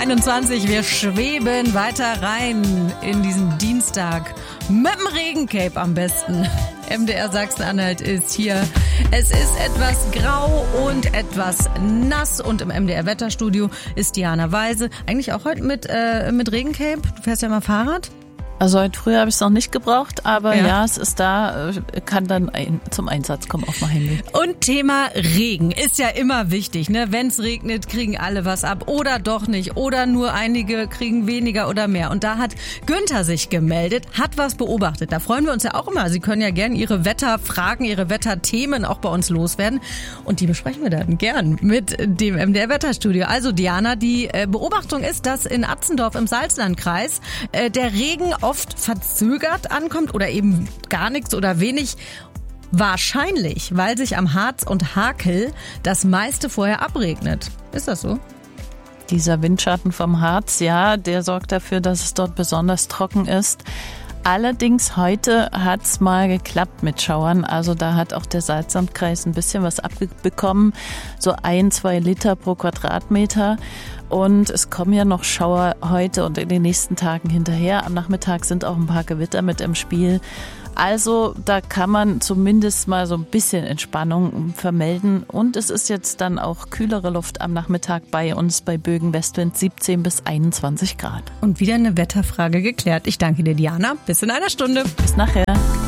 21. Wir schweben weiter rein in diesen Dienstag. Mit dem Regencape am besten. MDR Sachsen-Anhalt ist hier. Es ist etwas grau und etwas nass. Und im MDR-Wetterstudio ist Diana Weise. Eigentlich auch heute mit Regencape. Du fährst ja mal Fahrrad. Also heute früh habe ich es noch nicht gebraucht, aber ja, es ist da, kann dann zum Einsatz kommen auf mein Handy. Und Thema Regen ist ja immer wichtig, ne? Wenn es regnet, kriegen alle was ab oder doch nicht oder nur einige kriegen weniger oder mehr. Und da hat Günther sich gemeldet, hat was beobachtet. Da freuen wir uns ja auch immer. Sie können ja gern Ihre Wetterfragen, Ihre Wetterthemen auch bei uns loswerden. Und die besprechen wir dann gern mit dem MDR Wetterstudio. Also Diana, die Beobachtung ist, dass in Atzendorf im Salzlandkreis der Regen oft verzögert ankommt oder eben gar nichts oder wenig. Wahrscheinlich, weil sich am Harz und Hakel das meiste vorher abregnet. Ist das so? Dieser Windschatten vom Harz, ja, der sorgt dafür, dass es dort besonders trocken ist. Allerdings heute hat's mal geklappt mit Schauern. Also da hat auch der Salzlandkreis ein bisschen was abbekommen. So 1-2 Liter pro Quadratmeter. Und es kommen ja noch Schauer heute und in den nächsten Tagen hinterher. Am Nachmittag sind auch ein paar Gewitter mit im Spiel. Also da kann man zumindest mal so ein bisschen Entspannung vermelden. Und es ist jetzt dann auch kühlere Luft am Nachmittag bei uns bei Bögen Westwind 17 bis 21 Grad. Und wieder eine Wetterfrage geklärt. Ich danke dir, Diana. Bis in einer Stunde. Bis nachher.